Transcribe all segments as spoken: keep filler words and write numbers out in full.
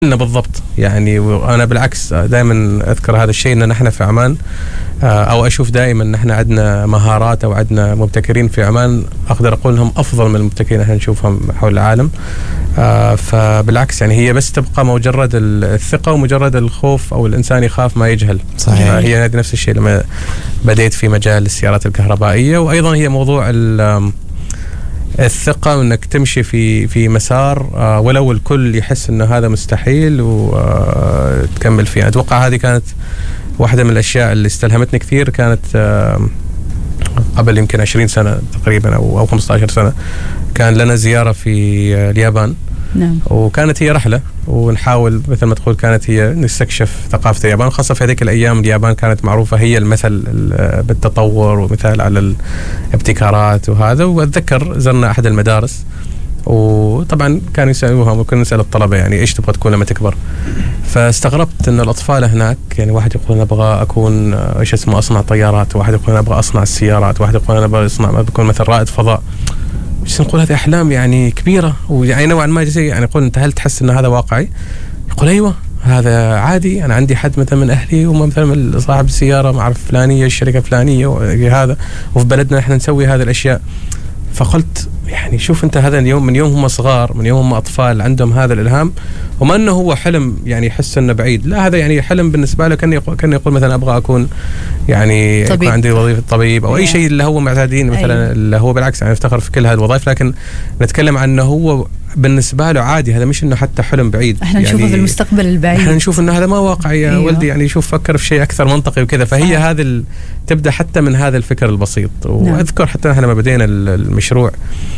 بالضبط يعني. وأنا بالعكس دائما أذكر هذا الشيء أن نحن في عمان أو أشوف دائما أن نحن عندنا مهارات أو عندنا مبتكرين في عمان أقدر أقول أنهم أفضل من المبتكرين احنا نشوفهم حول العالم. فبالعكس يعني هي بس تبقى مجرد الثقة ومجرد الخوف أو الإنسان يخاف ما يجهل. صحيح. هي نفس الشيء لما بديت في مجال السيارات الكهربائية. وأيضا هي موضوع الثقة انك تمشي في في مسار ولو الكل يحس انه هذا مستحيل وتكمل فيه. اتوقع هذه كانت واحدة من الاشياء اللي استلهمتني كثير. كانت قبل يمكن عشرين سنة تقريبا او او خمسة عشر سنة كان لنا زيارة في اليابان. نعم. وكانت هي رحلة ونحاول مثل ما تقول كانت هي نستكشف ثقافة اليابان، خاصة في هذيك الأيام اليابان كانت معروفة هي المثل بالتطور ومثال على الابتكارات وهذا. وأتذكر زرنا أحد المدارس وطبعا كانوا يسألوها ممكن نسأل الطلبة يعني إيش تبغى تكون لما تكبر. فاستغربت أن الأطفال هناك يعني واحد يقول أنا أبغى أكون إيش اسمه أصنع طيارات، واحد يقول أنا أبغى أصنع السيارات، واحد يقول أنا أبغى أصنع بكون مثل رائد فضاء. بس نقول هذه أحلام يعني كبيرة ويعني نوعا ما جزء يعني يقول أنت هل تحس أن هذا واقعي؟ يقول أيوة هذا عادي. أنا عندي حد مثلا من أهلي ومثلا صاحب السيارة ما أعرف فلانية الشركة فلانية وهذا وفي بلدنا إحنا نسوي هذه الأشياء. فقلت يعني شوف أنت هذا اليوم من يوم هم صغار من يوم هم أطفال عندهم هذا الإلهام وما أنه هو حلم يعني يحس أنه بعيد، لا هذا يعني حلم بالنسبة له. كان يقول, كان يقول مثلا أبغى أكون يعني طبيب. يكون عندي وظيفة طبيب أو أي شيء اللي هو معتادين مثلا. أيه. اللي هو بالعكس يعني افتخر في كل هذه الوظائف، لكن نتكلم عن أنه هو بالنسبة له عادي. هذا مش أنه حتى حلم بعيد. احنا نشوفه يعني في المستقبل البعيد. احنا نشوف أنه هذا ما واقعي يا. أيوه. ولدي يعني شوف فكر في شيء أكثر منطقي وكذا. فهي هذا ال... تبدأ حتى من هذا الفكر البسيط. وأذكر حتى احنا لما بدينا المشروع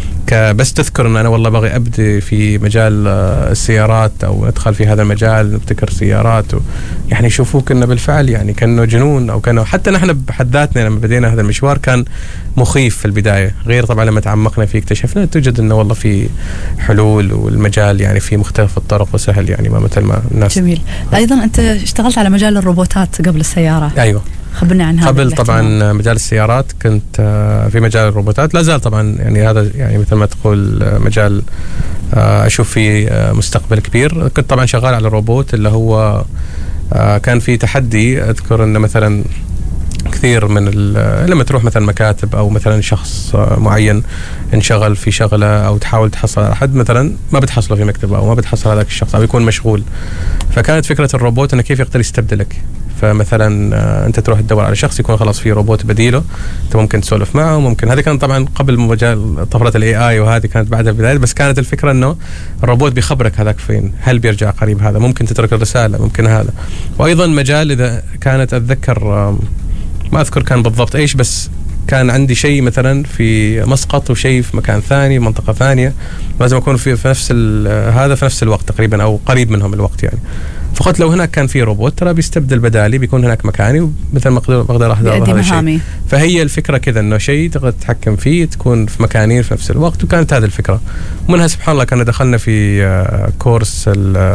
بس تذكر أن أنا والله بغي أبدي في مجال السيارات أو أدخل في هذا المجال نبتكر سيارات و يعني يشوفوك أنه بالفعل يعني كأنه جنون أو كأنه حتى نحن بحد ذاتنا لما بدينا هذا المشوار كان مخيف في البداية. غير طبعا لما تعمقنا فيه اكتشفنا توجد أنه والله في حلول والمجال يعني في مختلف الطرق وسهل يعني ما مثل ما الناس. جميل. أيضا أنت اشتغلت على مجال الروبوتات قبل السيارة. أيوة. خبرنا عن هذا. قبل طبعا مجال السيارات كنت في مجال الروبوتات لا زال طبعا يعني هذا يعني مثل ما تقول مجال أشوف فيه مستقبل كبير. كنت طبعا شغال على الروبوت اللي هو كان في تحدي. أذكر أن مثلا كثير من لما تروح مثلا مكاتب أو مثلا شخص معين انشغل في شغلة أو تحاول تحصل على أحد مثلا ما بتحصله في مكتبه أو ما بتحصل هذاك الشخص أو يكون مشغول. فكانت فكرة الروبوت أنه كيف يقدر يستبدلك. فمثلا أنت تروح تدور على شخص يكون خلاص في روبوت بديله أنت ممكن تسولف معه ممكن. هذه كانت طبعا قبل مجال طفرة الاي اي وهذه كانت بعدها البداية. بس كانت الفكرة أنه الروبوت بيخبرك هذاك فين هل بيرجع قريب هذا ممكن تترك الرسالة ممكن هذا. وأيضا مجال إذا كانت أتذكر ما أذكر كان بالضبط إيش بس كان عندي شيء مثلا في مسقط وشيء في مكان ثاني منطقة ثانية لازم أكون في, في نفس هذا في نفس الوقت تقريبا أو قريب منهم الوقت يعني. فقلت لو هناك كان في روبوت ترى بيستبدل بدالي بيكون هناك مكاني ومثل ما أقدر أقدر أحضر هذا الشيء. فهي الفكرة كذا إنه شيء تقدر تتحكم فيه تكون في مكانين في نفس الوقت. وكانت هذه الفكرة ومنها سبحان الله كنا دخلنا في كورس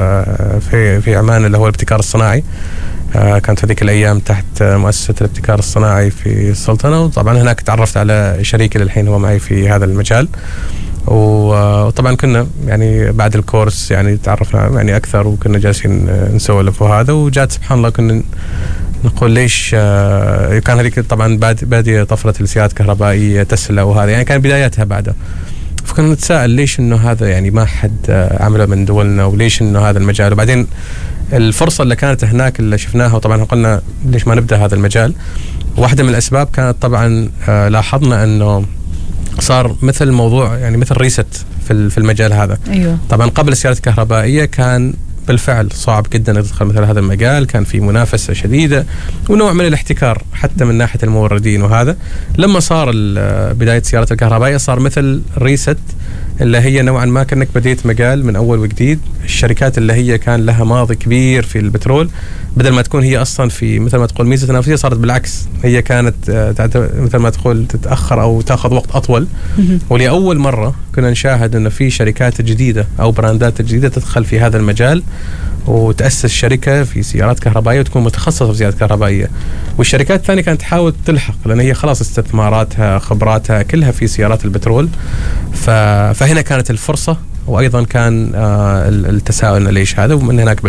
في في عمان اللي هو الابتكار الصناعي. كانت هذيك الأيام تحت مؤسسة الابتكار الصناعي في السلطنة. وطبعا هناك تعرفت على شريكي للحين هو معي في هذا المجال. وطبعا كنا يعني بعد الكورس يعني تعرفنا يعني أكثر وكنا جالسين نسولف وهذا. وجات سبحان الله كنا نقول ليش كان هذيك طبعا بعد بادية طفرة السيارات الكهربائية تسلا وهذا يعني كان بداياتها بعدها. فكنا نتساءل ليش إنه هذا يعني ما حد عمله من دولنا وليش إنه هذا المجال. وبعدين الفرصة اللي كانت هناك اللي شفناها وطبعا قلنا ليش ما نبدأ هذا المجال. واحدة من الأسباب كانت طبعا لاحظنا أنه صار مثل موضوع يعني مثل ريست في في المجال هذا. أيوة. طبعا قبل السيارات الكهربائية كان بالفعل صعب جدا تدخل مثل هذا المجال. كان في منافسة شديدة ونوع من الاحتكار حتى من ناحية الموردين وهذا. لما صار بداية السيارات الكهربائية صار مثل ريست اللي هي نوعا ما كأنك بديت مجال من أول وجديد. الشركات اللي هي كان لها ماضي كبير في البترول بدل ما تكون هي أصلا في مثل ما تقول ميزة تنافسية صارت بالعكس هي كانت مثل ما تقول تتأخر أو تأخذ وقت أطول. ولأول مرة كنا نشاهد أنه في شركات جديدة أو براندات جديدة تدخل في هذا المجال وتأسس شركة في سيارات كهربائية وتكون متخصصة في سيارات كهربائية. والشركات الثانية كانت تحاول تلحق لأن هي خلاص استثماراتها خبراتها كلها في سيارات البترول. فهنا كانت الفرصة وايضا كان التساؤل ليش هذا، ومن هناك